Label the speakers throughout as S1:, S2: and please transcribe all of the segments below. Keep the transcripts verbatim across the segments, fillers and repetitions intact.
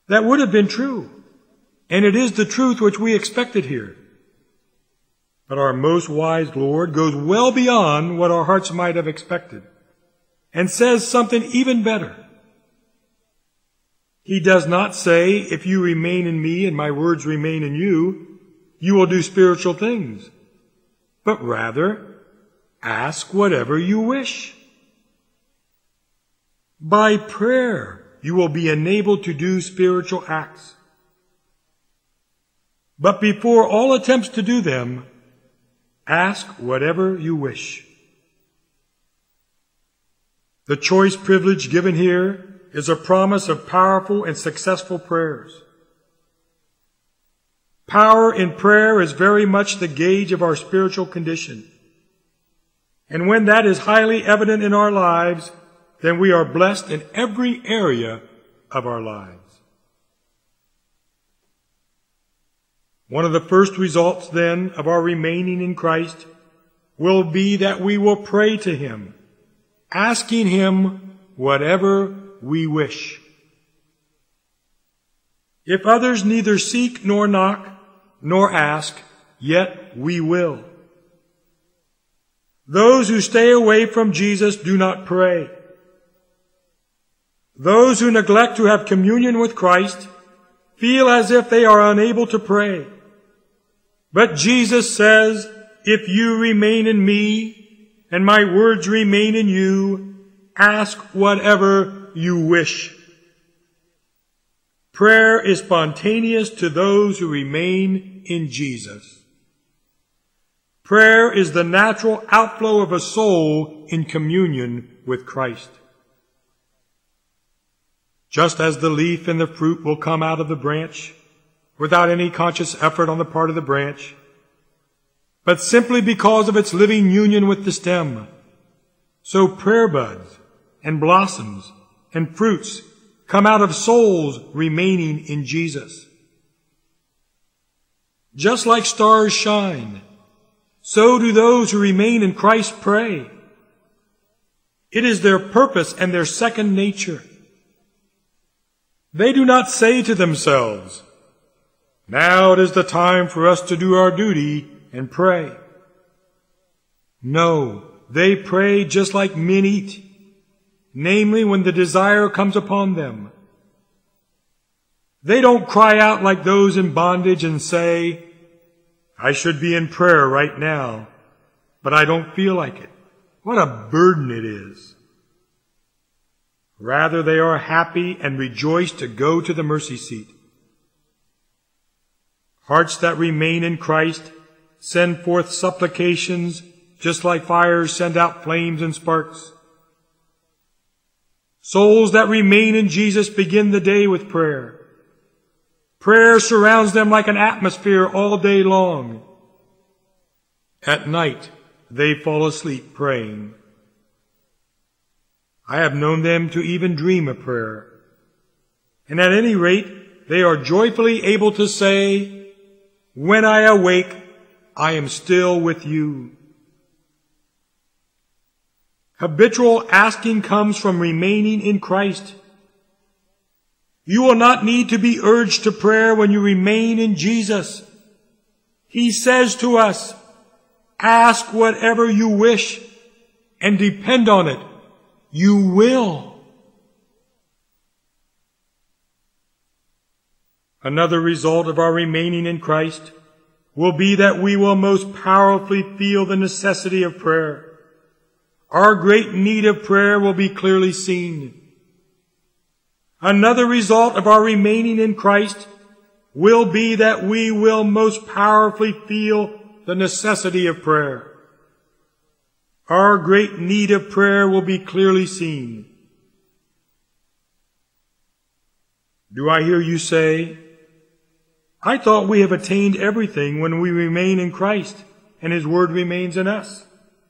S1: That would have been true, and it is the truth which we expected here. But our most wise Lord goes well beyond what our hearts might have expected, and says something even better. He does not say, if you remain in me and my words remain in you, you will do spiritual things, but rather, ask whatever you wish. By prayer, you will be enabled to do spiritual acts. But before all attempts to do them, ask whatever you wish. The choice privilege given here is a promise of powerful and successful prayers. Power in prayer is very much the gauge of our spiritual condition. And when that is highly evident in our lives, then we are blessed in every area of our lives. One of the first results, then, of our remaining in Christ will be that we will pray to Him, asking Him whatever we wish. If others neither seek nor knock nor ask, yet we will. Those who stay away from Jesus do not pray. Those who neglect to have communion with Christ feel as if they are unable to pray. But Jesus says, if you remain in me and my words remain in you, ask whatever you wish. Prayer is spontaneous to those who remain in Jesus. Prayer is the natural outflow of a soul in communion with Christ. Just as the leaf and the fruit will come out of the branch without any conscious effort on the part of the branch, but simply because of its living union with the stem, so prayer buds and blossoms and fruits come out of souls remaining in Jesus. Just like stars shine, so do those who remain in Christ pray. It is their purpose and their second nature. They do not say to themselves, now it is the time for us to do our duty and pray. No, they pray just like men eat, namely when the desire comes upon them. They don't cry out like those in bondage and say, I should be in prayer right now, but I don't feel like it. What a burden it is. Rather, they are happy and rejoice to go to the mercy seat. Hearts that remain in Christ send forth supplications just like fires send out flames and sparks. Souls that remain in Jesus begin the day with prayer. Prayer surrounds them like an atmosphere all day long. At night, they fall asleep praying. I have known them to even dream a prayer. And at any rate, they are joyfully able to say, when I awake, I am still with you. Habitual asking comes from remaining in Christ. You will not need to be urged to prayer when you remain in Jesus. He says to us, ask whatever you wish and depend on it. You will. Another result of our remaining in Christ will be that we will most powerfully feel the necessity of prayer. Our great need of prayer will be clearly seen. Another result of our remaining in Christ will be that we will most powerfully feel the necessity of prayer. Our great need of prayer will be clearly seen. Do I hear you say, I thought we have attained everything when we remain in Christ and His Word remains in us?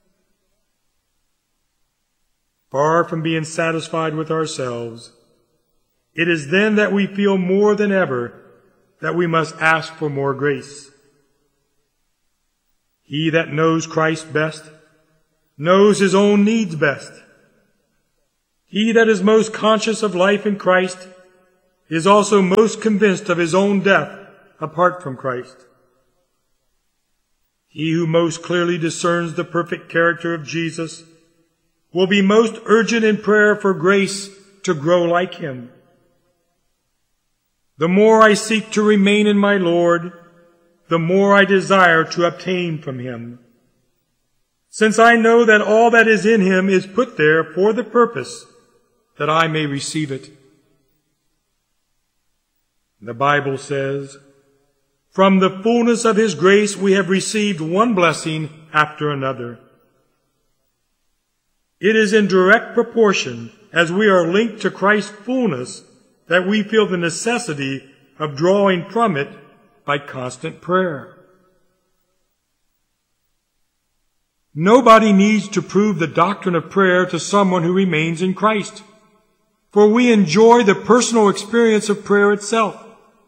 S1: Far from being satisfied with ourselves, it is then that we feel more than ever that we must ask for more grace. He that knows Christ best knows his own needs best. He that is most conscious of life in Christ is also most convinced of his own death apart from Christ. He who most clearly discerns the perfect character of Jesus will be most urgent in prayer for grace to grow like him. The more I seek to remain in my Lord, the more I desire to obtain from him, since I know that all that is in him is put there for the purpose that I may receive it. The Bible says, "From the fullness of his grace we have received one blessing after another." It is in direct proportion as we are linked to Christ's fullness that we feel the necessity of drawing from it by constant prayer. Nobody needs to prove the doctrine of prayer to someone who remains in Christ, for we enjoy the personal experience of prayer itself.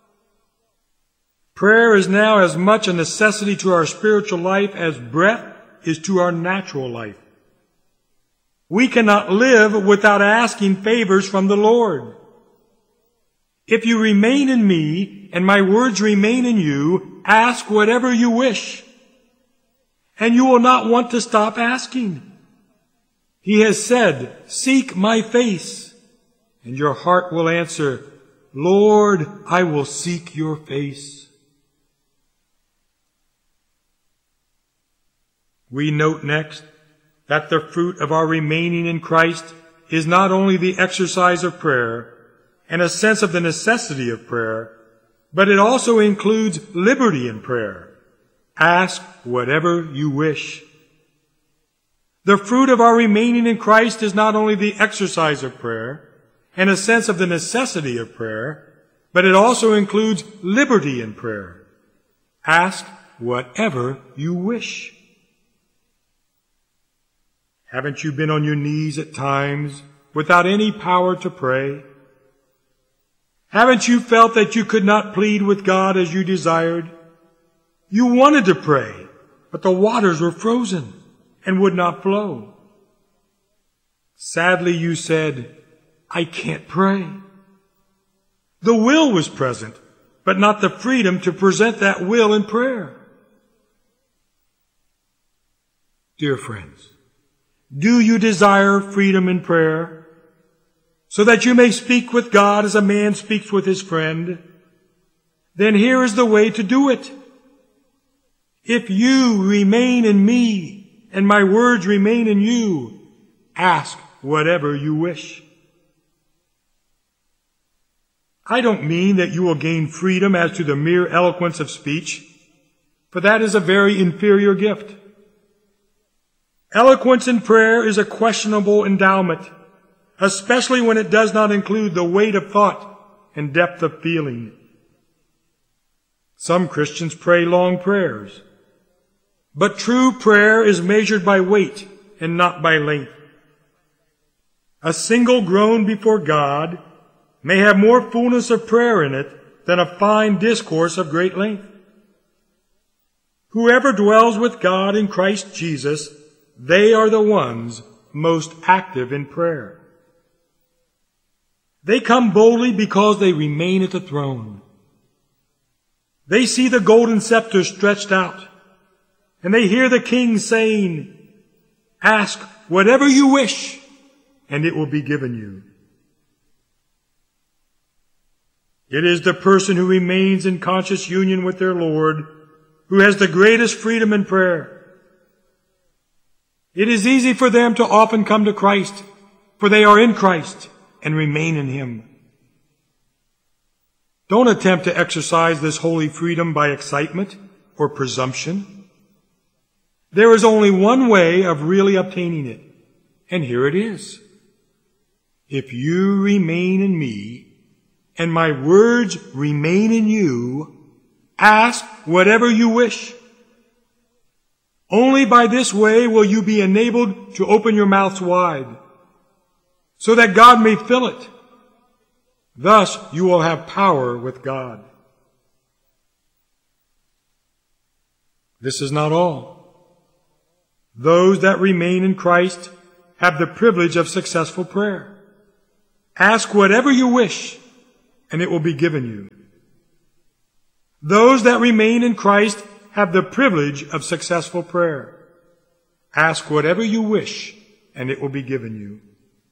S1: Prayer is now as much a necessity to our spiritual life as breath is to our natural life. We cannot live without asking favors from the Lord. If you remain in me and my words remain in you, ask whatever you wish, and you will not want to stop asking. He has said, "Seek my face," and your heart will answer, "Lord, I will seek your face." We note next that the fruit of our remaining in Christ is not only the exercise of prayer and a sense of the necessity of prayer, but it also includes liberty in prayer. Ask whatever you wish. The fruit of our remaining in Christ is not only the exercise of prayer and a sense of the necessity of prayer, but it also includes liberty in prayer. Ask whatever you wish. Haven't you been on your knees at times without any power to pray? Haven't you felt that you could not plead with God as you desired? You wanted to pray, but the waters were frozen and would not flow. Sadly, you said, "I can't pray." The will was present, but not the freedom to present that will in prayer. Dear friends, do you desire freedom in prayer so that you may speak with God as a man speaks with his friend? Then here is the way to do it. If you remain in me and my words remain in you, ask whatever you wish. I don't mean that you will gain freedom as to the mere eloquence of speech, for that is a very inferior gift. Eloquence in prayer is a questionable endowment, especially when it does not include the weight of thought and depth of feeling. Some Christians pray long prayers, but true prayer is measured by weight and not by length. A single groan before God may have more fullness of prayer in it than a fine discourse of great length. Whoever dwells with God in Christ Jesus, they are the ones most active in prayer. They come boldly because they remain at the throne. They see the golden scepter stretched out, and they hear the King saying, "Ask whatever you wish, and it will be given you." It is the person who remains in conscious union with their Lord who has the greatest freedom in prayer. It is easy for them to often come to Christ, for they are in Christ and remain in Him. Don't attempt to exercise this holy freedom by excitement or presumption. There is only one way of really obtaining it, and here it is. If you remain in me, and my words remain in you, ask whatever you wish. Only by this way will you be enabled to open your mouths wide, so that God may fill it. Thus you will have power with God. This is not all. Those that remain in Christ have the privilege of successful prayer. Ask whatever you wish, and it will be given you. Those that remain in Christ have the privilege of successful prayer. Ask whatever you wish, and it will be given you.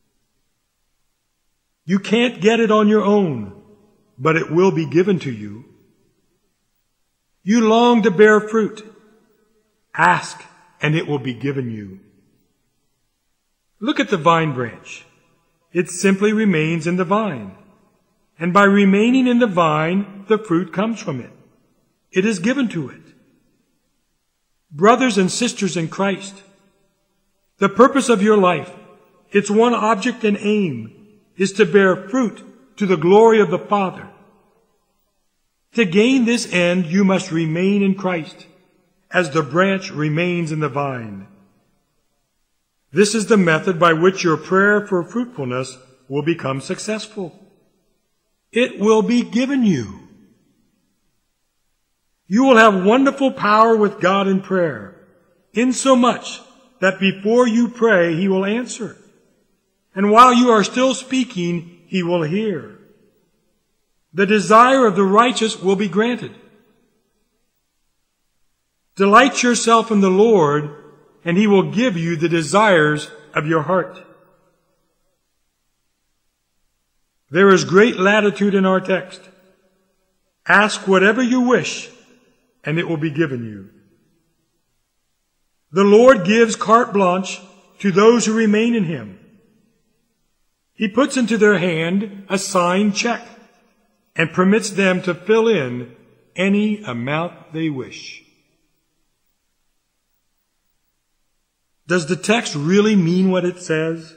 S1: You can't get it on your own, but it will be given to you. You long to bear fruit. Ask, and it will be given you. Look at the vine branch. It simply remains in the vine. And by remaining in the vine, the fruit comes from it. It is given to it. Brothers and sisters in Christ, the purpose of your life, its one object and aim, is to bear fruit to the glory of the Father. To gain this end, you must remain in Christ, as the branch remains in the vine. This is the method by which your prayer for fruitfulness will become successful. It will be given you. You will have wonderful power with God in prayer, insomuch that before you pray, He will answer. And while you are still speaking, He will hear. The desire of the righteous will be granted. Delight yourself in the Lord, and He will give you the desires of your heart. There is great latitude in our text. Ask whatever you wish, and it will be given you. The Lord gives carte blanche to those who remain in Him. He puts into their hand a signed check and permits them to fill in any amount they wish. Does the text really mean what it says?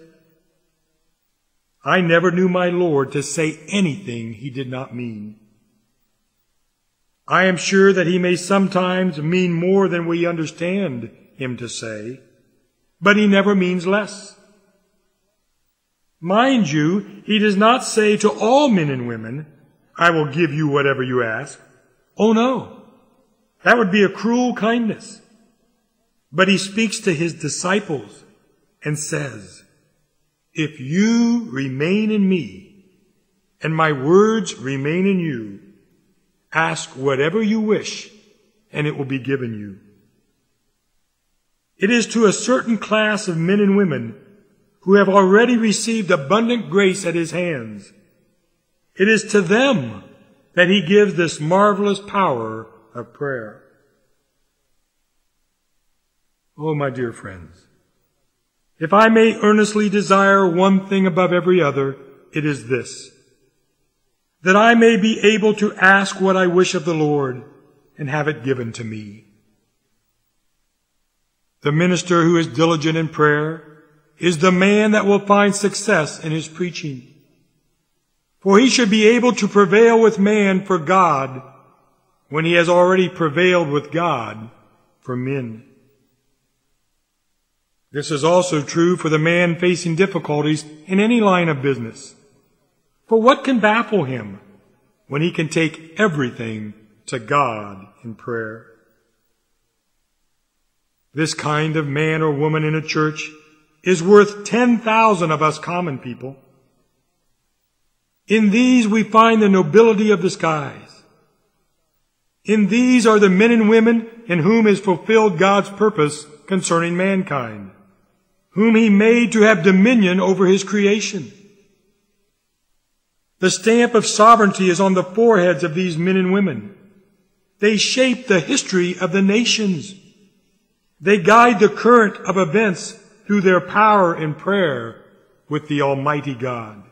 S1: I never knew my Lord to say anything He did not mean. I am sure that He may sometimes mean more than we understand Him to say, but He never means less. Mind you, He does not say to all men and women, I will give you whatever you ask. Oh no, that would be a cruel kindness. But He speaks to His disciples and says, if you remain in me, and my words remain in you, ask whatever you wish, and it will be given you. It is to a certain class of men and women who have already received abundant grace at His hands. It is to them that He gives this marvelous power of prayer. Oh, my dear friends, if I may earnestly desire one thing above every other, it is this, that I may be able to ask what I wish of the Lord and have it given to me. The minister who is diligent in prayer is the man that will find success in his preaching. For he should be able to prevail with man for God when he has already prevailed with God for men. This is also true for the man facing difficulties in any line of business. For what can baffle him when he can take everything to God in prayer? This kind of man or woman in a church is worth ten thousand of us common people. In these we find the nobility of the skies. In these are the men and women in whom is fulfilled God's purpose concerning mankind, whom He made to have dominion over His creation. The stamp of sovereignty is on the foreheads of these men and women. They shape the history of the nations. They guide the current of events through their power in prayer with the Almighty God.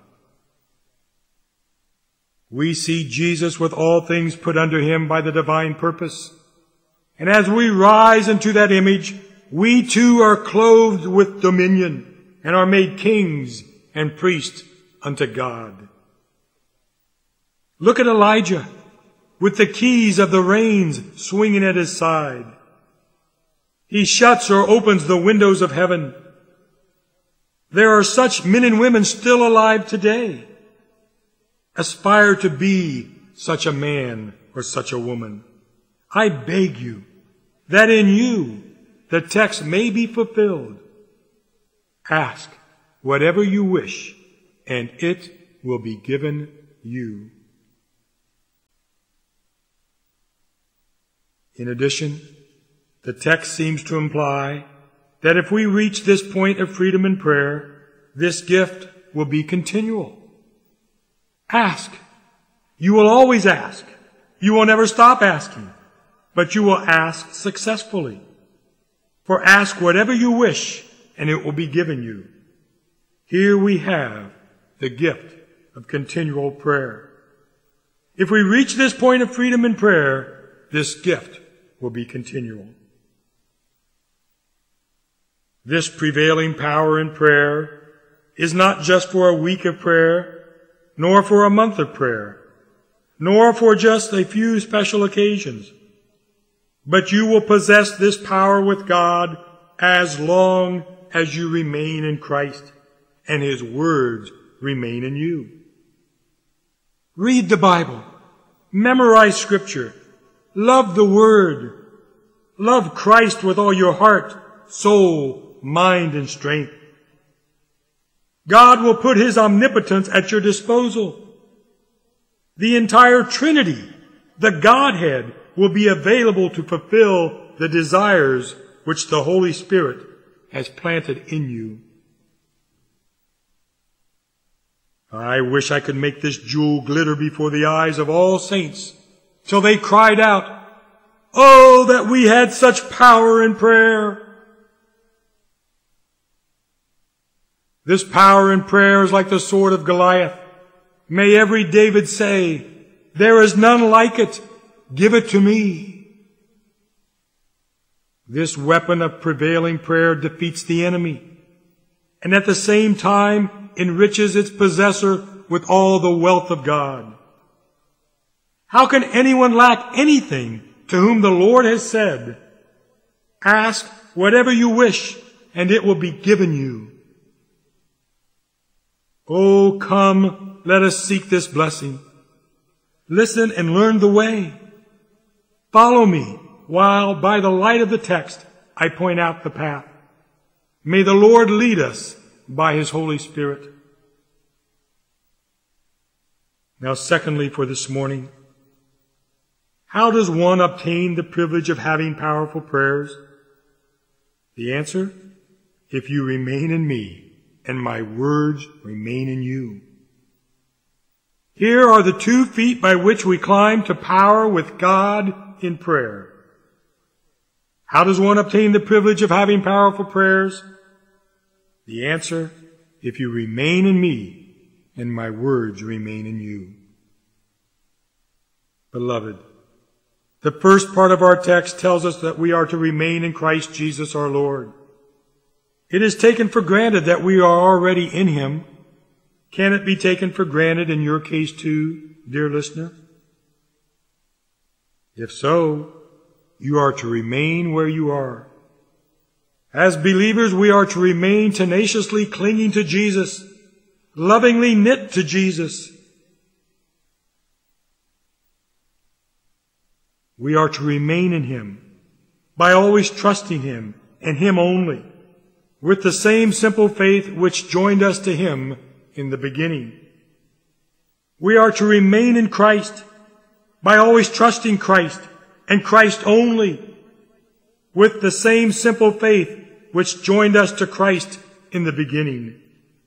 S1: We see Jesus with all things put under Him by the divine purpose. And as we rise into that image, we too are clothed with dominion and are made kings and priests unto God. Look at Elijah with the keys of the reins swinging at his side. He shuts or opens the windows of heaven. There are such men and women still alive today. Aspire to be such a man or such a woman. I beg you that in you the text may be fulfilled. Ask whatever you wish, and it will be given you. In addition, the text seems to imply that if we reach this point of freedom in prayer, this gift will be continual. Ask. You will always ask. You will never stop asking, but you will ask successfully. For ask whatever you wish, and it will be given you. Here we have the gift of continual prayer. If we reach this point of freedom in prayer, this gift will be continual. This prevailing power in prayer is not just for a week of prayer, nor for a month of prayer, nor for just a few special occasions, but you will possess this power with God as long as you remain in Christ and His words remain in you. Read the Bible. Memorize Scripture. Love the Word. Love Christ with all your heart, soul, mind, and strength. God will put His omnipotence at your disposal. The entire Trinity, the Godhead, will be available to fulfill the desires which the Holy Spirit has planted in you. I wish I could make this jewel glitter before the eyes of all saints till they cried out, "Oh, that we had such power in prayer!" This power in prayer is like the sword of Goliath. May every David say, "There is none like it. Give it to me." This weapon of prevailing prayer defeats the enemy, and at the same time enriches its possessor with all the wealth of God. How can anyone lack anything to whom the Lord has said, "Ask whatever you wish, and it will be given you"? Oh, come, let us seek this blessing. Listen and learn the way. Follow me while, by the light of the text, I point out the path. May the Lord lead us by His Holy Spirit. Now, secondly, for this morning, how does one obtain the privilege of having powerful prayers? The answer, if you remain in me and my words remain in you. Here are the two feet by which we climb to power with God in prayer. How does one obtain the privilege of having powerful prayers? The answer, if you remain in me and my words remain in you. Beloved, the first part of our text tells us that we are to remain in Christ Jesus our Lord. It is taken for granted that we are already in Him. Can it be taken for granted in your case too, dear listener? If so, you are to remain where you are. As believers, we are to remain tenaciously clinging to Jesus, lovingly knit to Jesus. We are to remain in Him by always trusting Him and Him only, with the same simple faith which joined us to Him in the beginning. We are to remain in Christ by always trusting Christ and Christ only, with the same simple faith which joined us to Christ in the beginning.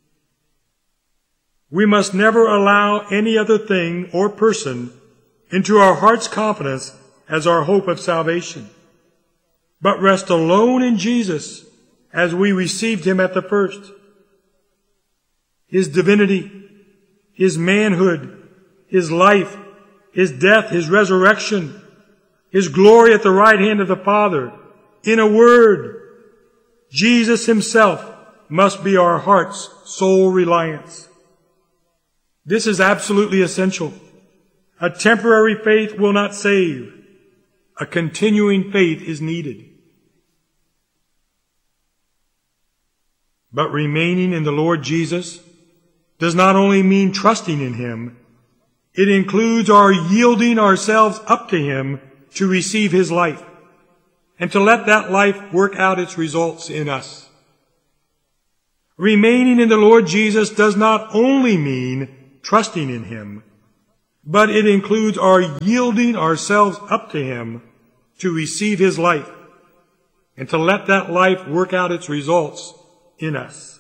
S1: We must never allow any other thing or person into our heart's confidence as our hope of salvation, but rest alone in Jesus as we received Him at the first. His divinity, His manhood, His life, His death, His resurrection, His glory at the right hand of the Father. In a word, Jesus Himself must be our heart's sole reliance. This is absolutely essential. A temporary faith will not save. A continuing faith is needed. But remaining in the Lord Jesus does not only mean trusting in Him, it includes our yielding ourselves up to Him to receive His life, and to let that life work out its results in us. Remaining in the Lord Jesus does not only mean trusting in Him, but it includes our yielding ourselves up to Him to receive his life and to let that life work out its results in us.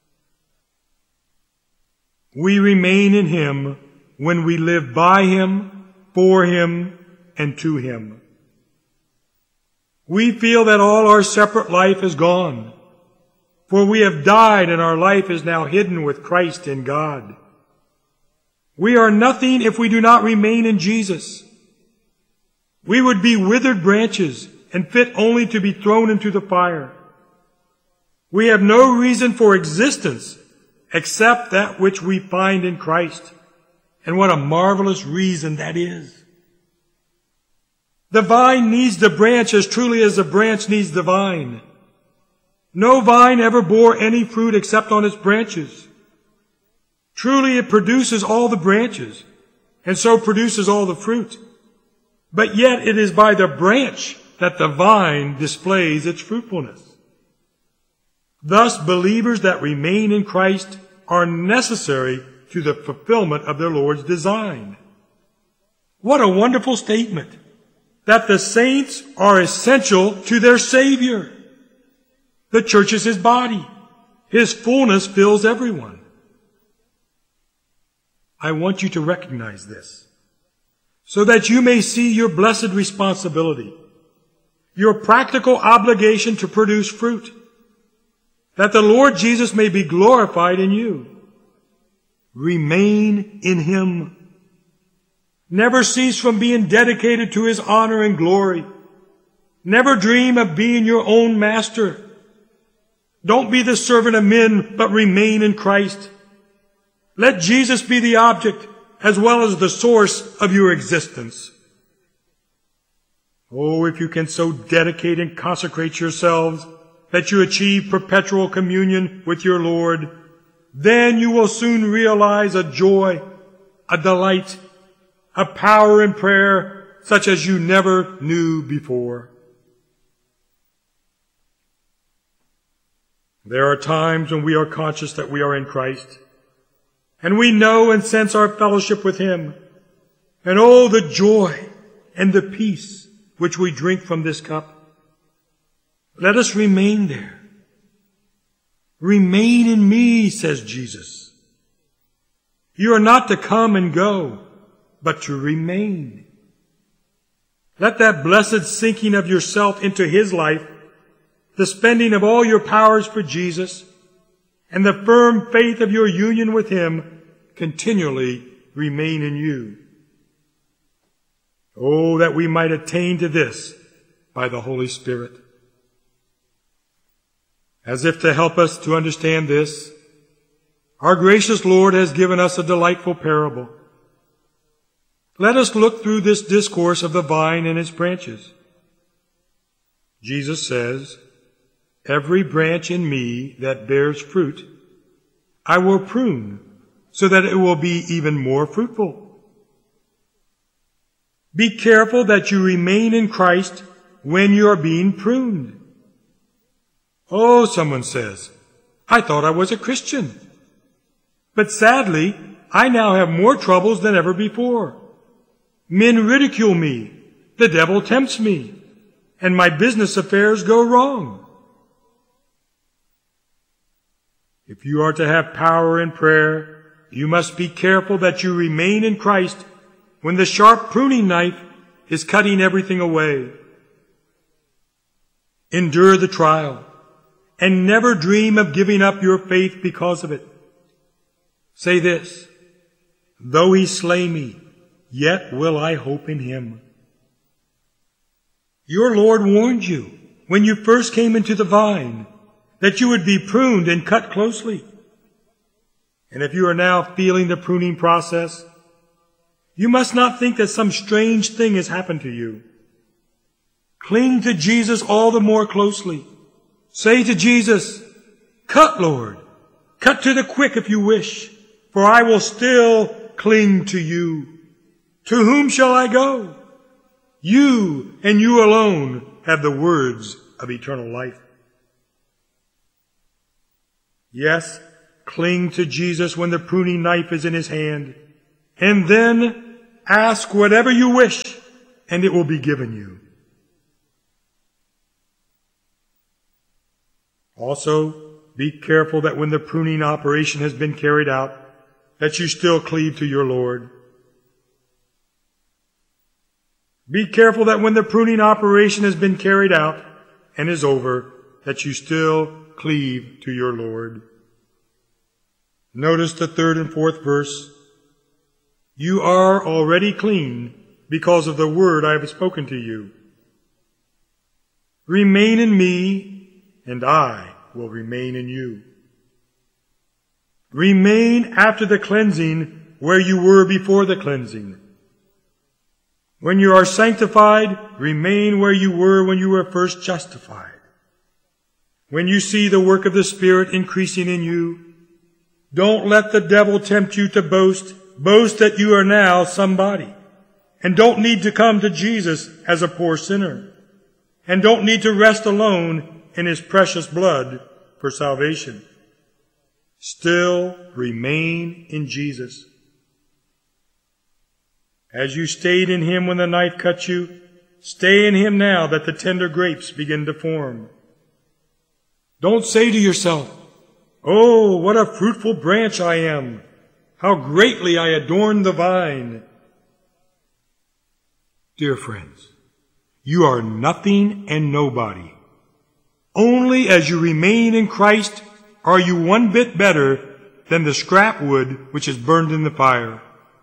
S1: We remain in him when we live by him, for him, and to him. We feel that all our separate life is gone, for we have died and our life is now hidden with Christ in God. We are nothing if we do not remain in Jesus. We would be withered branches and fit only to be thrown into the fire. We have no reason for existence except that which we find in Christ. And what a marvelous reason that is. The vine needs the branch as truly as the branch needs the vine. No vine ever bore any fruit except on its branches. Truly it produces all the branches, and so produces all the fruit. But yet it is by the branch that the vine displays its fruitfulness. Thus, believers that remain in Christ are necessary to the fulfillment of their Lord's design. What a wonderful statement, that the saints are essential to their Savior. The church is his body. His fullness fills everyone. I want you to recognize this, so that you may see your blessed responsibility, your practical obligation to produce fruit, that the Lord Jesus may be glorified in you. Remain in him. Never cease from being dedicated to his honor and glory. Never dream of being your own master. Don't be the servant of men, but remain in Christ. Let Jesus be the object as well as the source of your existence. Oh, if you can so dedicate and consecrate yourselves that you achieve perpetual communion with your Lord, then you will soon realize a joy, a delight, a power in prayer such as you never knew before. There are times when we are conscious that we are in Christ, and we know and sense our fellowship with him. And oh, the joy and the peace which we drink from this cup. Let us remain there. Remain in me, says Jesus. You are not to come and go, but to remain. Let that blessed sinking of yourself into his life, the spending of all your powers for Jesus, and the firm faith of your union with him continually remain in you. Oh, that we might attain to this by the Holy Spirit. As if to help us to understand this, our gracious Lord has given us a delightful parable. Let us look through this discourse of the vine and its branches. Jesus says, "Every branch in me that bears fruit, I will prune, so that it will be even more fruitful." Be careful that you remain in Christ when you are being pruned. Oh, someone says, "I thought I was a Christian. But sadly, I now have more troubles than ever before. Men ridicule me, the devil tempts me, and my business affairs go wrong." If you are to have power in prayer, you must be careful that you remain in Christ when the sharp pruning knife is cutting everything away. Endure the trial, and never dream of giving up your faith because of it. Say this, "Though he slay me, yet will I hope in him." Your Lord warned you when you first came into the vine that you would be pruned and cut closely. And if you are now feeling the pruning process, you must not think that some strange thing has happened to you. Cling to Jesus all the more closely. Say to Jesus, "Cut, Lord, cut to the quick if you wish, for I will still cling to you. To whom shall I go? You and you alone have the words of eternal life." Yes, cling to Jesus when the pruning knife is in his hand, and then ask whatever you wish, and it will be given you. Also, be careful that when the pruning operation has been carried out, that you still cleave to your Lord. Be careful that when the pruning operation has been carried out and is over, that you still cleave to your Lord. Notice the third and fourth verse. You are already clean because of the word I have spoken to you. Remain in me, and I will remain in you. Remain after the cleansing where you were before the cleansing. When you are sanctified, remain where you were when you were first justified. When you see the work of the Spirit increasing in you, don't let the devil tempt you to boast. Boast that you are now somebody, and don't need to come to Jesus as a poor sinner, and don't need to rest alone in His precious blood for salvation. Still remain in Jesus. As you stayed in Him when the knife cut you, stay in Him now that the tender grapes begin to form. Don't say to yourself, "Oh, what a fruitful branch I am! How greatly I adorn the vine." Dear friends, you are nothing and nobody. Only as you remain in Christ are you one bit better than the scrap wood which is burned in the fire.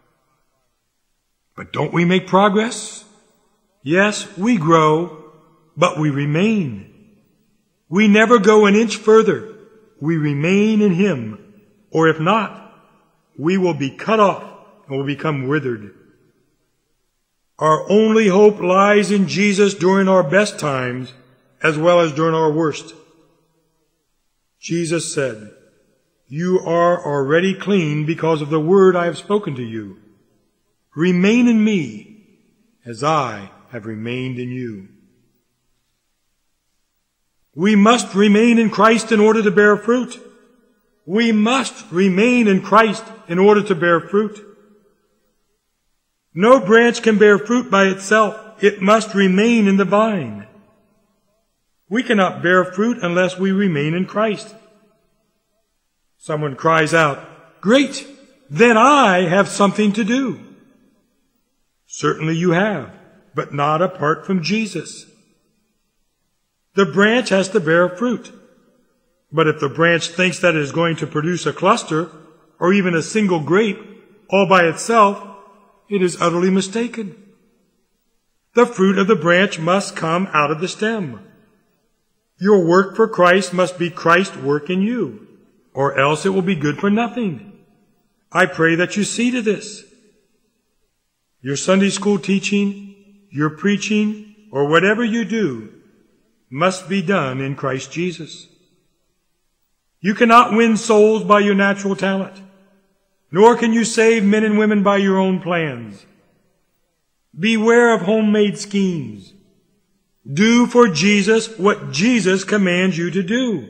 S1: But don't we make progress? Yes, we grow, but we remain. We never go an inch further. We remain in Him, or if not, we will be cut off and will become withered. Our only hope lies in Jesus during our best times as well as during our worst. Jesus said, "You are already clean because of the word I have spoken to you. Remain in me as I have remained in you." We must remain in Christ in order to bear fruit. We must remain in Christ in order to bear fruit. No branch can bear fruit by itself. It must remain in the vine. We cannot bear fruit unless we remain in Christ. Someone cries out, "Great! Then I have something to do." Certainly you have, but not apart from Jesus. The branch has to bear fruit. But if the branch thinks that it is going to produce a cluster or even a single grape all by itself, it is utterly mistaken. The fruit of the branch must come out of the stem. Your work for Christ must be Christ's work in you, or else it will be good for nothing. I pray that you see to this. Your Sunday school teaching, your preaching, or whatever you do must be done in Christ Jesus. You cannot win souls by your natural talent, nor can you save men and women by your own plans. Beware of homemade schemes. Do for Jesus what Jesus commands you to do.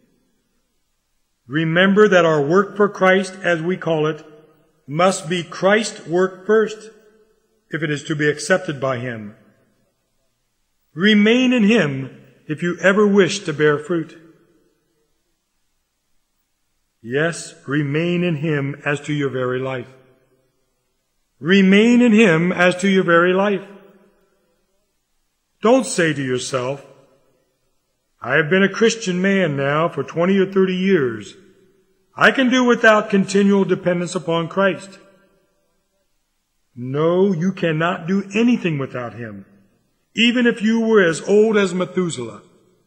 S1: Remember that our work for Christ, as we call it, must be Christ's work first, if it is to be accepted by Him. Remain in Him if you ever wish to bear fruit. Yes, remain in Him as to your very life. Remain in Him as to your very life. Don't say to yourself, "I have been a Christian man now for twenty or thirty years. I can do without continual dependence upon Christ." No, you cannot do anything without Him, even if you were as old as Methuselah.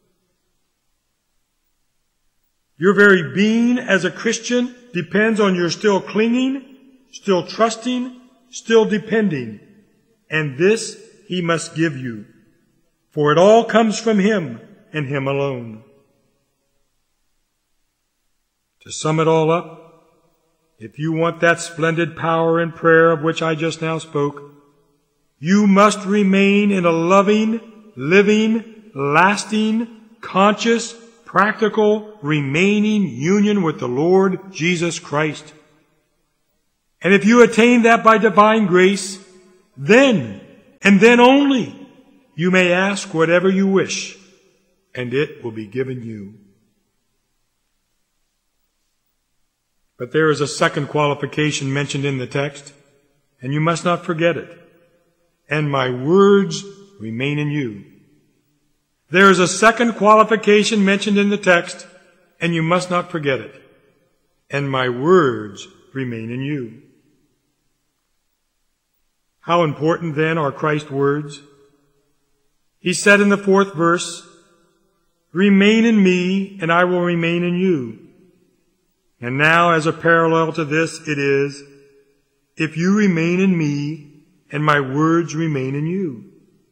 S1: Your very being as a Christian depends on your still clinging, still trusting, still depending, and this He must give you, for it all comes from Him and Him alone. To sum it all up, if you want that splendid power in prayer of which I just now spoke, you must remain in a loving, living, lasting, conscious, practical, remaining union with the Lord Jesus Christ. And if you attain that by divine grace, then, and then only, you may ask whatever you wish, and it will be given you. But there is a second qualification mentioned in the text, and you must not forget it. And my words remain in you. There is a second qualification mentioned in the text, and you must not forget it. And my words remain in you. How important then are Christ's words? He said in the fourth verse, "Remain in me, and I will remain in you." And now, as a parallel to this, it is, "If you remain in me, and my words remain in you."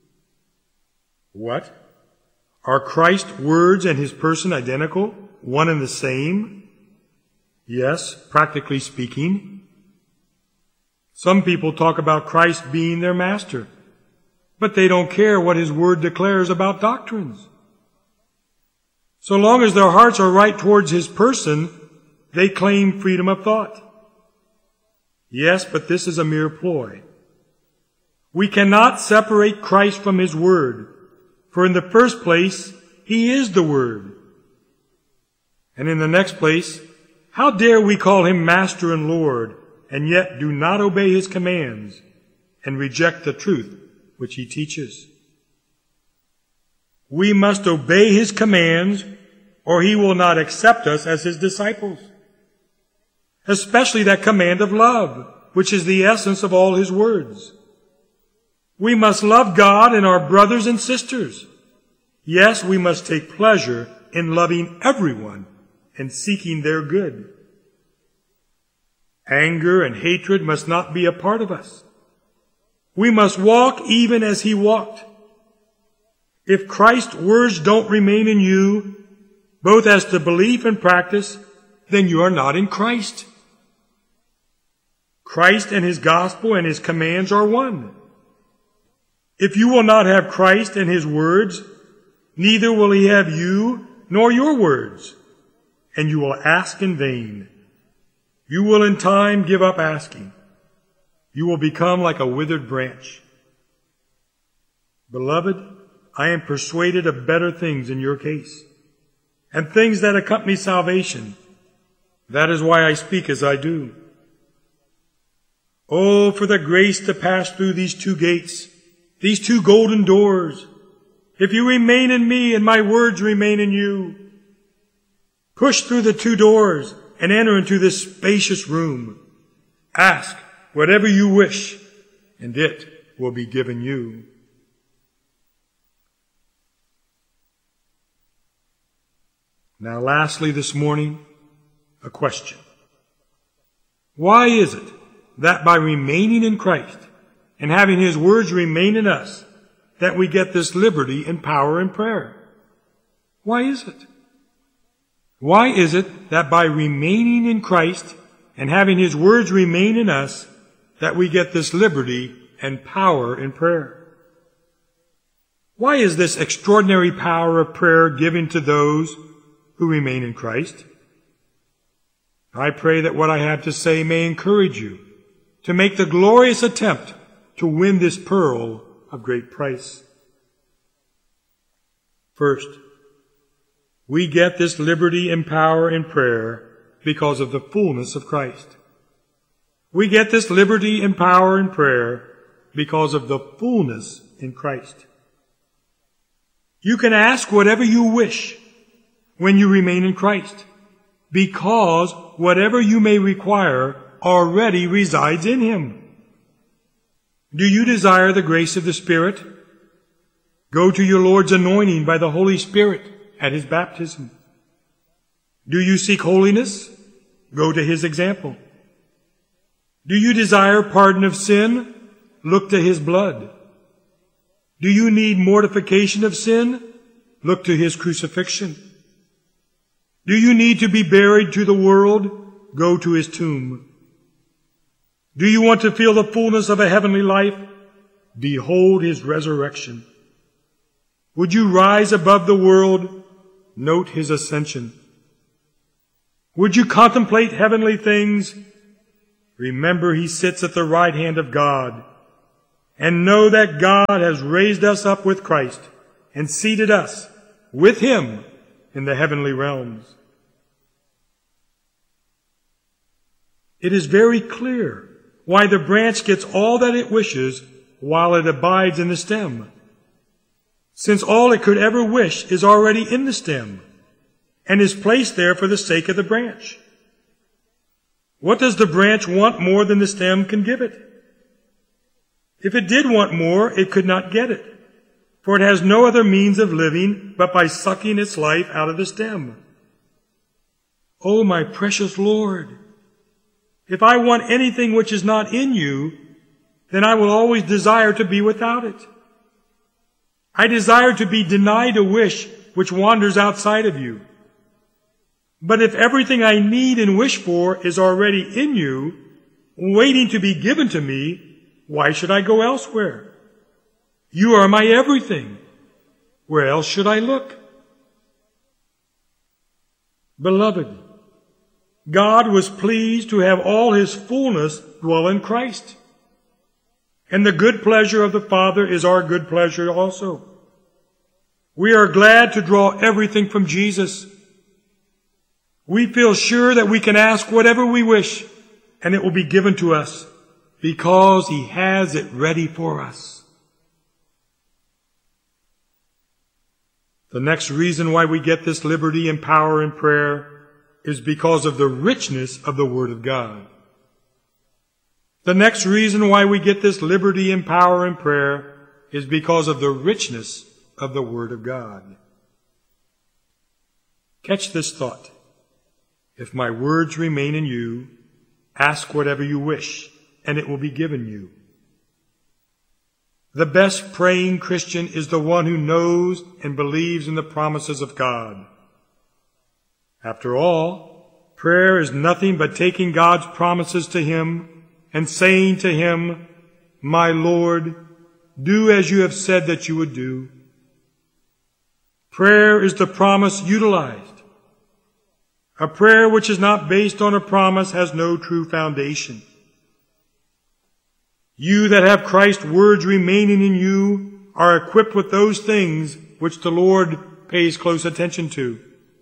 S1: What? Are Christ's words and his person identical, one and the same? Yes, practically speaking. Some people talk about Christ being their master, but they don't care what his word declares about doctrines. So long as their hearts are right towards his person, they claim freedom of thought. Yes, but this is a mere ploy. We cannot separate Christ from his word, for in the first place, he is the word. And in the next place, how dare we call him Master and Lord, and yet do not obey his commands and reject the truth which he teaches? We must obey his commands, or he will not accept us as his disciples. Especially that command of love, which is the essence of all his words. We must love God and our brothers and sisters. Yes, we must take pleasure in loving everyone and seeking their good. Anger and hatred must not be a part of us. We must walk even as he walked. If Christ's words don't remain in you, both as to belief and practice, then you are not in Christ. Christ and his gospel and his commands are one. If you will not have Christ and his words, neither will he have you nor your words, and you will ask in vain. You will in time give up asking. You will become like a withered branch. Beloved, I am persuaded of better things in your case, and things that accompany salvation. That is why I speak as I do. Oh, for the grace to pass through these two gates, these two golden doors. If you remain in me and my words remain in you, push through the two doors and enter into this spacious room. Ask whatever you wish, and it will be given you. Now, lastly this morning, a question. Why is it that by remaining in Christ and having his words remain in us, that we get this liberty and power in prayer? Why is it? Why is it that by remaining in Christ and having his words remain in us, that we get this liberty and power in prayer? Why is this extraordinary power of prayer given to those who remain in Christ? I pray that what I have to say may encourage you to make the glorious attempt to win this pearl of great price. First, we get this liberty and power in prayer because of the fullness of Christ. We get this liberty and power in prayer because of the fullness in Christ. You can ask whatever you wish when you remain in Christ, because whatever you may require already resides in him. Do you desire the grace of the Spirit? Go to your Lord's anointing by the Holy Spirit at his baptism. Do you seek holiness? Go to his example. Do you desire pardon of sin? Look to his blood. Do you need mortification of sin? Look to his crucifixion. Do you need to be buried to the world? Go to his tomb. Do you want to feel the fullness of a heavenly life? Behold his resurrection. Would you rise above the world? Note his ascension. Would you contemplate heavenly things? Remember he sits at the right hand of God. And know that God has raised us up with Christ and seated us with him in the heavenly realms. It is very clear why the branch gets all that it wishes while it abides in the stem, since all it could ever wish is already in the stem and is placed there for the sake of the branch. What does the branch want more than the stem can give it? If it did want more, it could not get it, for it has no other means of living but by sucking its life out of the stem. Oh, my precious Lord, if I want anything which is not in you, then I will always desire to be without it. I desire to be denied a wish which wanders outside of you. But if everything I need and wish for is already in you, waiting to be given to me, why should I go elsewhere? You are my everything. Where else should I look? Beloved, God was pleased to have all His fullness dwell in Christ. And the good pleasure of the Father is our good pleasure also. We are glad to draw everything from Jesus. We feel sure that we can ask whatever we wish, and it will be given to us, because He has it ready for us. The next reason why we get this liberty and power in prayer is because of the richness of the Word of God. The next reason why we get this liberty and power in prayer is because of the richness of the Word of God. Catch this thought. If my words remain in you, ask whatever you wish, and it will be given you. The best praying Christian is the one who knows and believes in the promises of God. After all, prayer is nothing but taking God's promises to Him and saying to Him, "My Lord, do as you have said that you would do." Prayer is the promise utilized. A prayer which is not based on a promise has no true foundation. You that have Christ's words remaining in you are equipped with those things which the Lord pays close attention to.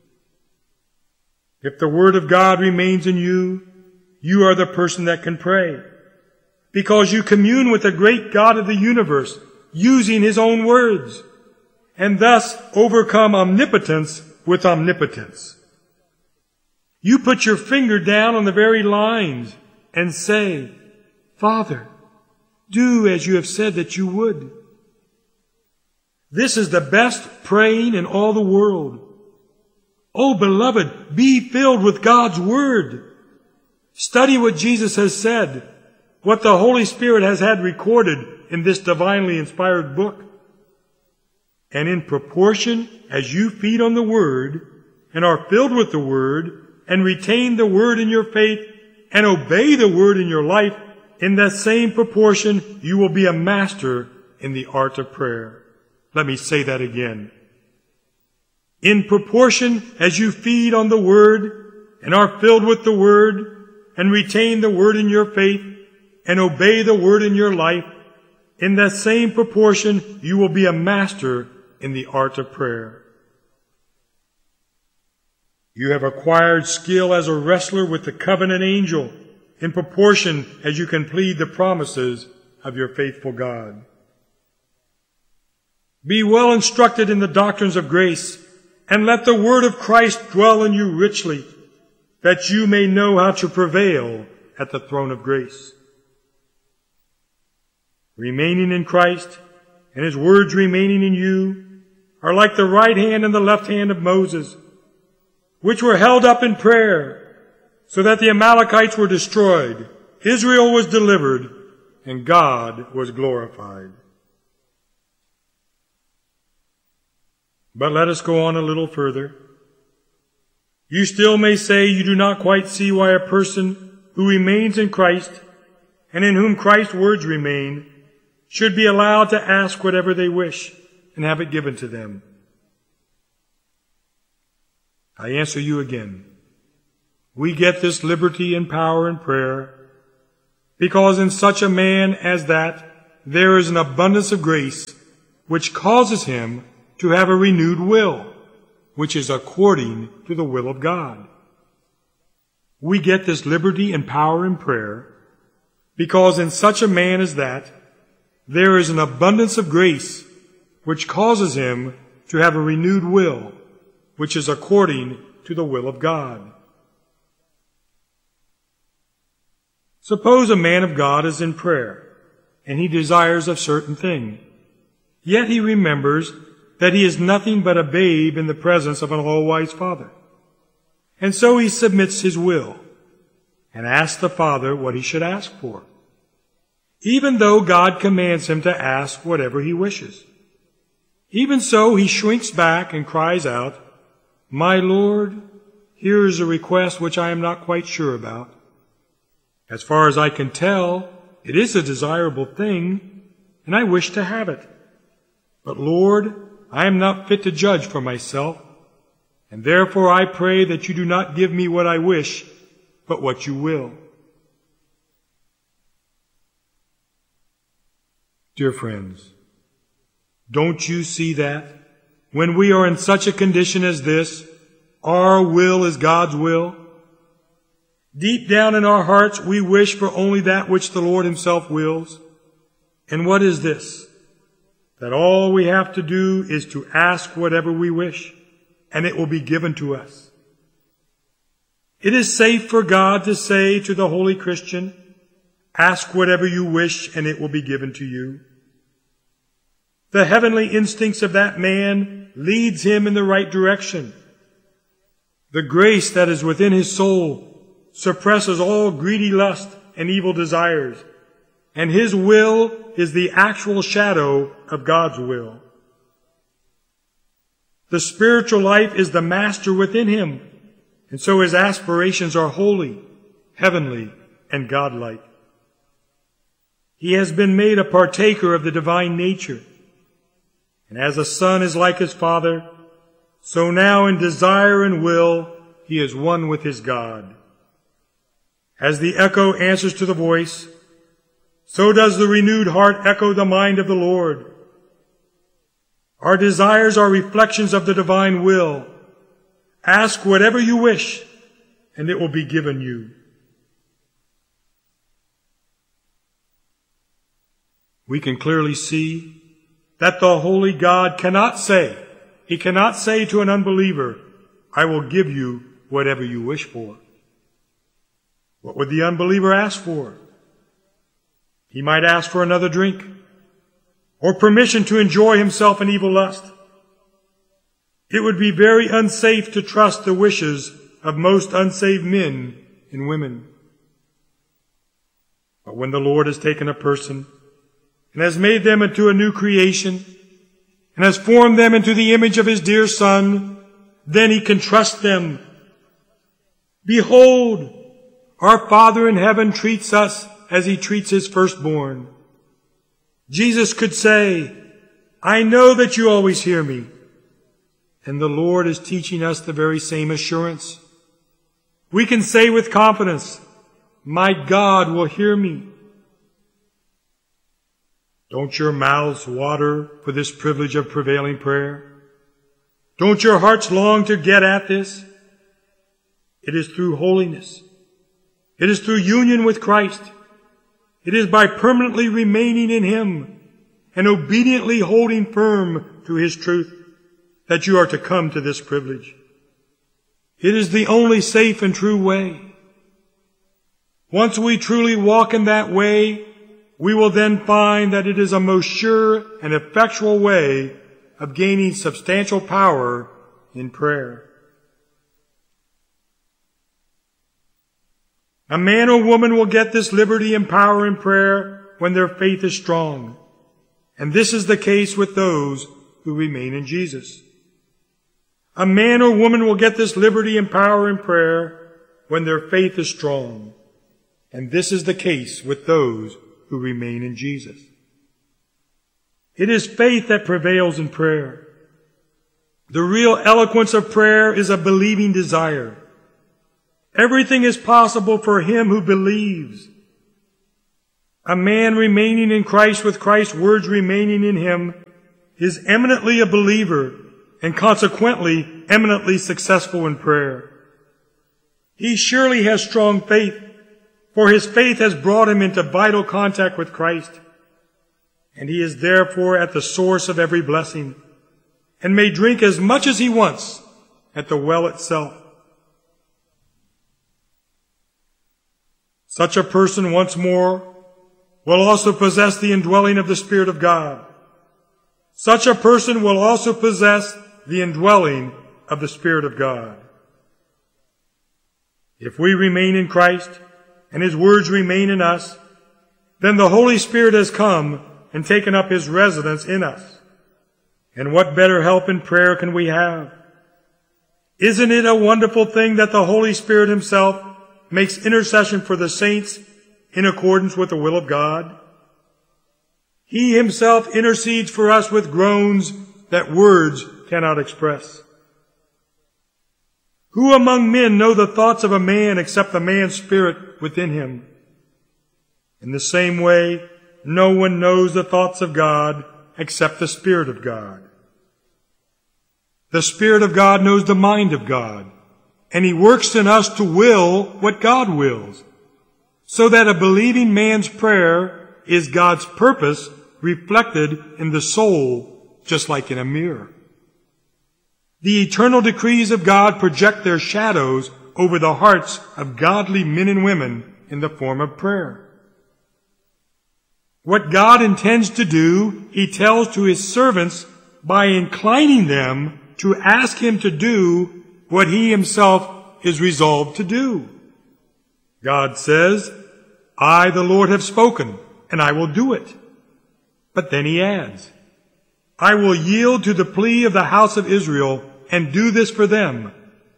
S1: If the Word of God remains in you, you are the person that can pray, because you commune with the great God of the universe using His own words, and thus overcome omnipotence with omnipotence. You put your finger down on the very lines and say, "Father, do as you have said that you would." This is the best praying in all the world. Oh, beloved, be filled with God's Word. Study what Jesus has said, what the Holy Spirit has had recorded in this divinely inspired book. And in proportion as you feed on the Word and are filled with the Word and retain the Word in your faith and obey the Word in your life, in that same proportion you will be a master in the art of prayer. Let me say that again. In proportion as you feed on the Word and are filled with the Word and retain the Word in your faith and obey the Word in your life, in that same proportion you will be a master in the art of prayer. You have acquired skill as a wrestler with the covenant angel in proportion as you can plead the promises of your faithful God. Be well instructed in the doctrines of grace, and let the word of Christ dwell in you richly, that you may know how to prevail at the throne of grace. Remaining in Christ and His words remaining in you are like the right hand and the left hand of Moses, which were held up in prayer, so that the Amalekites were destroyed, Israel was delivered, and God was glorified. But let us go on a little further. You still may say you do not quite see why a person who remains in Christ, and in whom Christ's words remain, should be allowed to ask whatever they wish and have it given to them. I answer you again. We get this liberty and power in prayer because in such a man as that there is an abundance of grace which causes him to have a renewed will, which is according to the will of God. We get this liberty and power in prayer because in such a man as that, there is an abundance of grace which causes him to have a renewed will, which is according to the will of God. Suppose a man of God is in prayer, and he desires a certain thing, yet he remembers that he is nothing but a babe in the presence of an all-wise Father. And so he submits his will and asks the Father what he should ask for, even though God commands him to ask whatever he wishes. Even so, he shrinks back and cries out, "My Lord, here is a request which I am not quite sure about. As far as I can tell, it is a desirable thing, and I wish to have it. But Lord, I am not fit to judge for myself, and therefore I pray that you do not give me what I wish, but what you will." Dear friends, don't you see that when we are in such a condition as this, our will is God's will? Deep down in our hearts, we wish for only that which the Lord himself wills. And what is this? That all we have to do is to ask whatever we wish, and it will be given to us. It is safe for God to say to the holy Christian, "Ask whatever you wish, and it will be given to you." The heavenly instincts of that man leads him in the right direction. The grace that is within his soul suppresses all greedy lust and evil desires, and his will is the actual shadow of God's will. The spiritual life is the master within him, and so his aspirations are holy, heavenly, and godlike. He has been made a partaker of the divine nature, and as a son is like his father, so now in desire and will he is one with his God. As the echo answers to the voice, so does the renewed heart echo the mind of the Lord. Our desires are reflections of the divine will. Ask whatever you wish, and it will be given you. We can clearly see that the holy God cannot say, he cannot say to an unbeliever, "I will give you whatever you wish for." What would the unbeliever ask for? He might ask for another drink, or permission to enjoy himself in evil lust. It would be very unsafe to trust the wishes of most unsaved men and women. But when the Lord has taken a person and has made them into a new creation and has formed them into the image of his dear Son, then he can trust them. Behold, our Father in heaven treats us as he treats his firstborn. Jesus could say, "I know that you always hear me." And the Lord is teaching us the very same assurance. We can say with confidence, "My God will hear me." Don't your mouths water for this privilege of prevailing prayer? Don't your hearts long to get at this? It is through holiness. It is through union with Christ. It is by permanently remaining in him and obediently holding firm to his truth that you are to come to this privilege. It is the only safe and true way. Once we truly walk in that way, we will then find that it is a most sure and effectual way of gaining substantial power in prayer. A man or woman will get this liberty and power in prayer when their faith is strong. And this is the case with those who remain in Jesus. A man or woman will get this liberty and power in prayer when their faith is strong. And this is the case with those who remain in Jesus. It is faith that prevails in prayer. The real eloquence of prayer is a believing desire. Everything is possible for him who believes. A man remaining in Christ with Christ's words remaining in him is eminently a believer and consequently eminently successful in prayer. He surely has strong faith, for his faith has brought him into vital contact with Christ, and he is therefore at the source of every blessing, and may drink as much as he wants at the well itself. Such a person, once more, will also possess the indwelling of the Spirit of God. Such a person will also possess the indwelling of the Spirit of God. If we remain in Christ, and his words remain in us, then the Holy Spirit has come and taken up his residence in us. And what better help in prayer can we have? Isn't it a wonderful thing that the Holy Spirit himself makes intercession for the saints in accordance with the will of God? He himself intercedes for us with groans that words cannot express. Who among men know the thoughts of a man except the man's spirit within him? In the same way, no one knows the thoughts of God except the Spirit of God. The Spirit of God knows the mind of God, and he works in us to will what God wills, so that a believing man's prayer is God's purpose reflected in the soul, just like in a mirror. The eternal decrees of God project their shadows over the hearts of godly men and women in the form of prayer. What God intends to do, he tells to his servants by inclining them to ask him to do what he himself is resolved to do. God says, I, the Lord, have spoken, and I will do it. But then he adds, I will yield to the plea of the house of Israel and do this for them.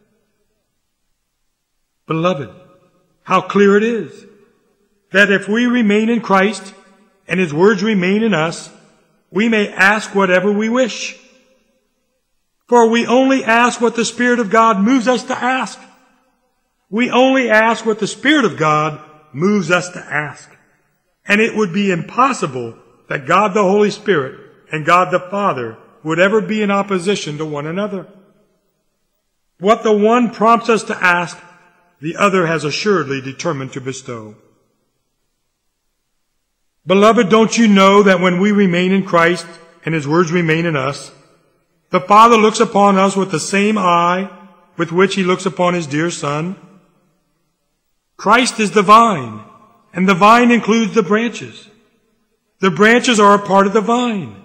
S1: Beloved, how clear it is that if we remain in Christ and his words remain in us, we may ask whatever we wish. For we only ask what the Spirit of God moves us to ask. We only ask what the Spirit of God moves us to ask. And it would be impossible that God the Holy Spirit and God the Father would ever be in opposition to one another. What the one prompts us to ask, the other has assuredly determined to bestow. Beloved, don't you know that when we remain in Christ and his words remain in us, the Father looks upon us with the same eye with which he looks upon his dear Son? Christ is the vine, and the vine includes the branches. The branches are a part of the vine.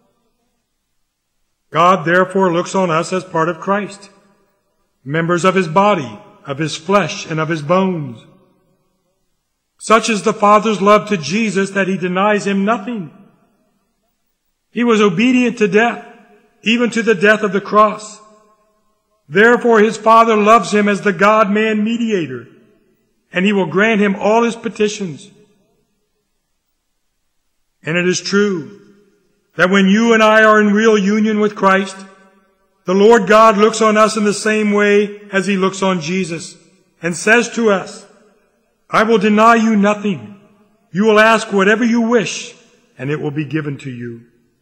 S1: God therefore looks on us as part of Christ, members of his body, of his flesh, and of his bones. Such is the Father's love to Jesus that he denies him nothing. He was obedient to death, even to the death of the cross. Therefore his Father loves him as the God-man mediator, and he will grant him all his petitions. And it is true that when you and I are in real union with Christ, the Lord God looks on us in the same way as he looks on Jesus, and says to us, I will deny you nothing. You will ask whatever you wish, and it will be given to you.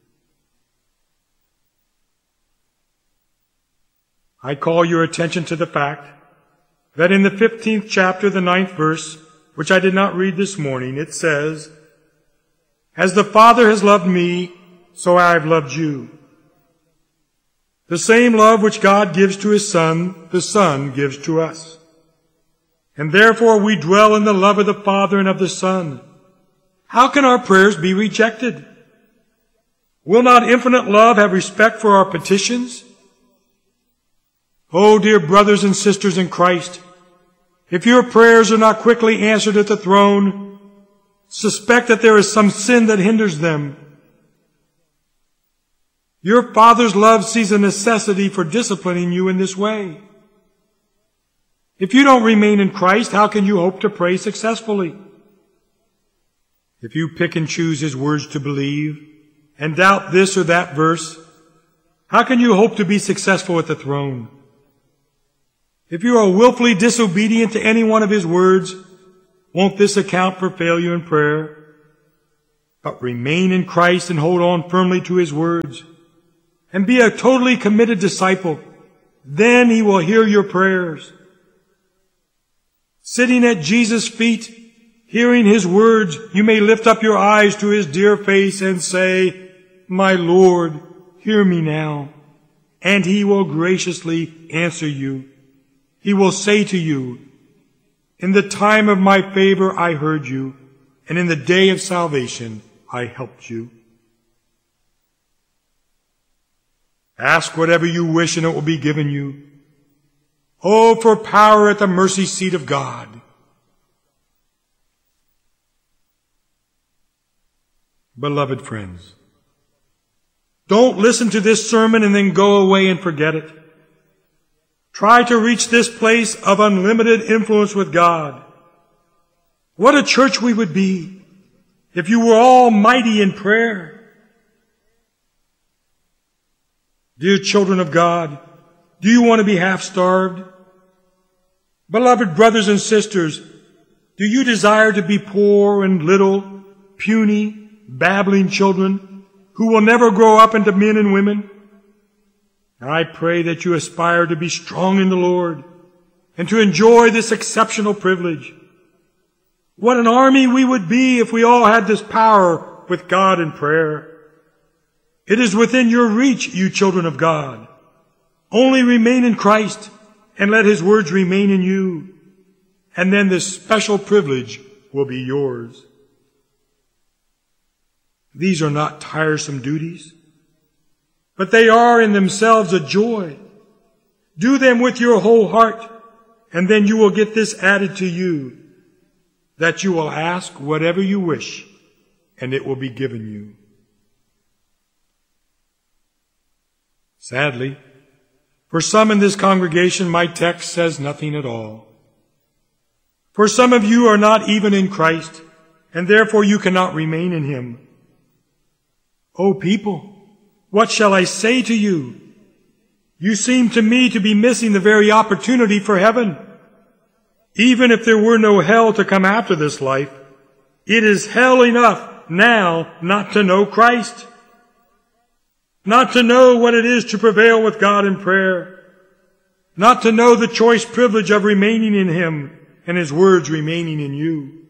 S1: I call your attention to the fact that in the fifteenth chapter, the ninth verse, which I did not read this morning, it says, As the Father has loved me, so I have loved you. The same love which God gives to his Son, the Son gives to us. And therefore we dwell in the love of the Father and of the Son. How can our prayers be rejected? Will not infinite love have respect for our petitions? Oh, dear brothers and sisters in Christ, if your prayers are not quickly answered at the throne, suspect that there is some sin that hinders them. Your Father's love sees a necessity for disciplining you in this way. If you don't remain in Christ, how can you hope to pray successfully? If you pick and choose his words to believe and doubt this or that verse, how can you hope to be successful at the throne? If you are willfully disobedient to any one of his words, won't this account for failure in prayer? But remain in Christ and hold on firmly to his words, and be a totally committed disciple. Then he will hear your prayers. Sitting at Jesus' feet, hearing his words, you may lift up your eyes to his dear face and say, "My Lord, hear me now." And he will graciously answer you. He will say to you, "In the time of my favor I heard you, and in the day of salvation I helped you." Ask whatever you wish and it will be given you. Oh, for power at the mercy seat of God. Beloved friends, don't listen to this sermon and then go away and forget it. Try to reach this place of unlimited influence with God. What a church we would be if you were all mighty in prayer. Dear children of God, do you want to be half-starved? Beloved brothers and sisters, do you desire to be poor and little, puny, babbling children who will never grow up into men and women? I pray that you aspire to be strong in the Lord and to enjoy this exceptional privilege. What an army we would be if we all had this power with God in prayer. It is within your reach, you children of God. Only remain in Christ and let his words remain in you, and then this special privilege will be yours. These are not tiresome duties, but they are in themselves a joy. Do them with your whole heart, and then you will get this added to you, that you will ask whatever you wish, and it will be given you. Sadly, for some in this congregation, my text says nothing at all. For some of you are not even in Christ, and therefore you cannot remain in him. O people, what shall I say to you? You seem to me to be missing the very opportunity for heaven. Even if there were no hell to come after this life, it is hell enough now not to know Christ, not to know what it is to prevail with God in prayer, not to know the choice privilege of remaining in him and his words remaining in you.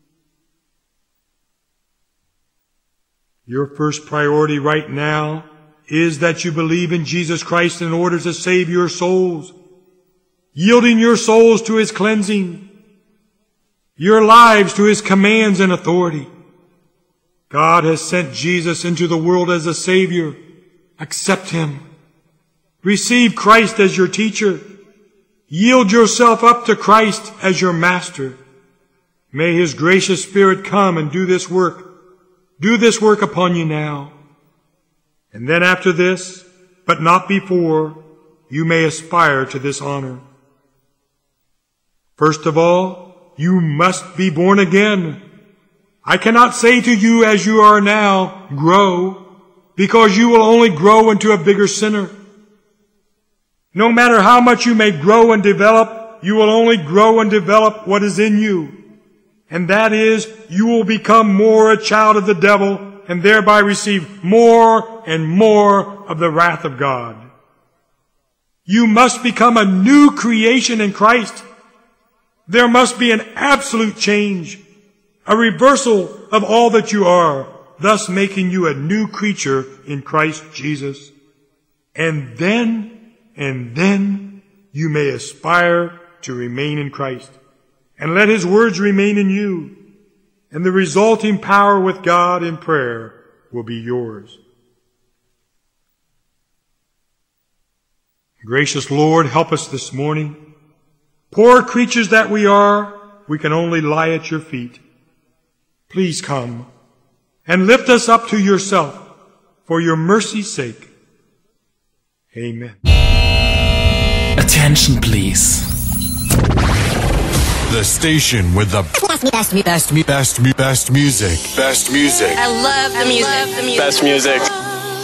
S1: Your first priority right now is that you believe in Jesus Christ in order to save your souls, yielding your souls to his cleansing, your lives to his commands and authority. God has sent Jesus into the world as a Savior. Accept him. Receive Christ as your teacher. Yield yourself up to Christ as your master. May his gracious Spirit come and do this work. Do this work upon you now. And then after this, but not before, you may aspire to this honor. First of all, you must be born again. I cannot say to you as you are now, grow, because you will only grow into a bigger sinner. No matter how much you may grow and develop, you will only grow and develop what is in you. And that is, you will become more a child of the devil and thereby receive more and more of the wrath of God. You must become a new creation in Christ. There must be an absolute change, a reversal of all that you are, thus making you a new creature in Christ Jesus. And then, and then you may aspire to remain in Christ and let his words remain in you, and the resulting power with God in prayer will be yours. Gracious Lord, help us this morning. Poor creatures that we are, we can only lie at your feet. Please come and lift us up to yourself for your mercy's sake. Amen.
S2: Attention, please.
S3: The station with the best, best, best, best, best music. Best music.
S4: I love the music. I love the music.
S5: Best music.